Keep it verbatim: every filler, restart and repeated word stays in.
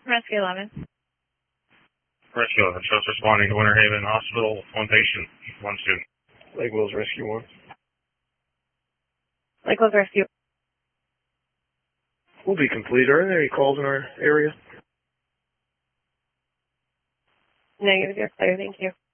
Rescue eleven. Rescue eleven, shows responding to Winter Haven Hospital, one patient, one student. Lake Wills Rescue one. Lake Wills Rescue. We'll be complete. Are there any calls in our area? Negative, you're clear. Thank you.